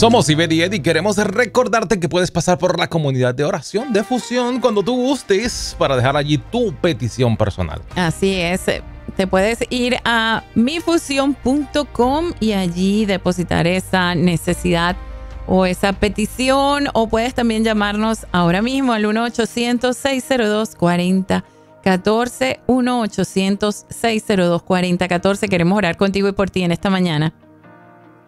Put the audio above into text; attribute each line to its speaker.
Speaker 1: Somos Ivette y Eddie. Queremos recordarte que puedes pasar por la comunidad de oración de Fusión cuando tú gustes para dejar allí tu petición personal.
Speaker 2: Así es. Te puedes ir a mifusión.com y allí depositar esa necesidad o esa petición, o puedes también llamarnos ahora mismo al 1-800-602-4014, 1-800-602-4014. Queremos orar contigo y por ti en esta mañana.